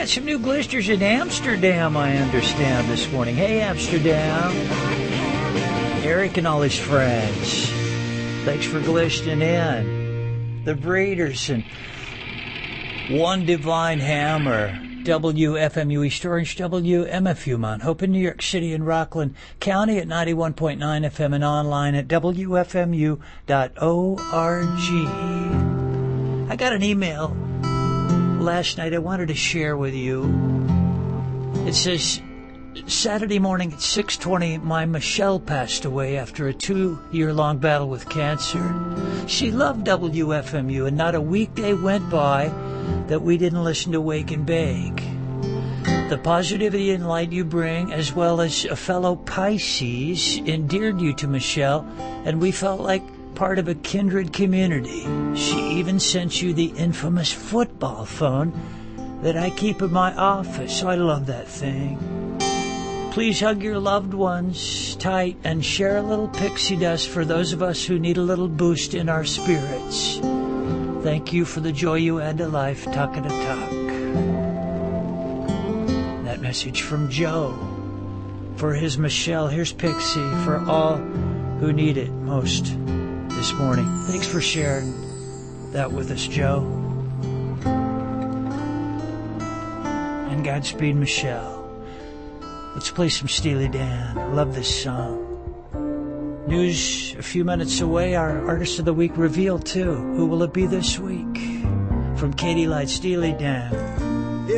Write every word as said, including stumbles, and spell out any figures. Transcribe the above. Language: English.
got some new glisters in Amsterdam, I understand, this morning. Hey, Amsterdam. Eric and all his friends. Thanks for glistening in. The Breeders and One Divine Hammer. W F M U East Orange, W M F U Mount Hope in New York City and Rockland County at ninety-one point nine F M and online at W F M U dot org. I got an email last night I wanted to share with you. It says, Saturday morning at six twenty, my Michelle passed away after a two-year-long battle with cancer. She loved W F M U, and not a weekday went by that we didn't listen to Wake and Bake. The positivity and light you bring, as well as a fellow Pisces, endeared you to Michelle, and we felt like part of a kindred community. She even sent you the infamous football phone that I keep in my office. I love that thing. Please hug your loved ones tight and share a little pixie dust for those of us who need a little boost in our spirits. Thank you for the joy you add to life. Talk and a talk. That message from Joe for his Michelle. Here's Pixie for all who need it most this morning. Thanks for sharing that with us, Joe. And Godspeed, Michelle. Let's play some Steely Dan. I love this song. News a few minutes away. Our Artist of the Week reveal, too. Who will it be this week? From Katie Light, Steely Dan.